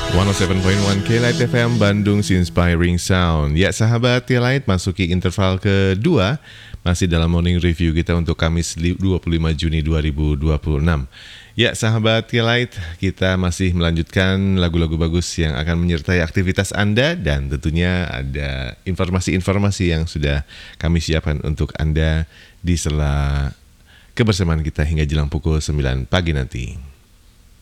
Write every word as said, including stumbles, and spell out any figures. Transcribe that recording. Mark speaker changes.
Speaker 1: seratus tujuh koma satu K-Light F M Bandung Inspiring Sound. Ya sahabat K-Light, masuki interval kedua, masih dalam morning review kita untuk Kamis dua puluh lima Juni dua ribu dua puluh enam. Ya sahabat K-Light, kita masih melanjutkan lagu-lagu bagus yang akan menyertai aktivitas Anda, dan tentunya ada informasi-informasi yang sudah kami siapkan untuk Anda di sela kebersamaan kita hingga jelang pukul sembilan pagi nanti.